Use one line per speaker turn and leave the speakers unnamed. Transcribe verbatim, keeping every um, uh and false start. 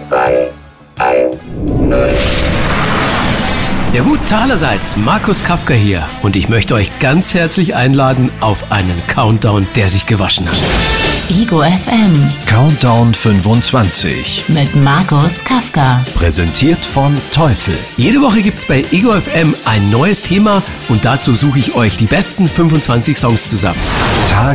zwei, eins, null.
Ja gut, allerseits, Markus Kafka hier und ich möchte euch ganz herzlich einladen auf einen Countdown, der sich gewaschen hat.
Ego F M
Countdown fünfundzwanzig
mit Markus Kafka.
Präsentiert von Teufel.
Jede Woche gibt's bei Ego F M ein neues Thema und dazu suche ich euch die besten fünfundzwanzig Songs zusammen.
Tag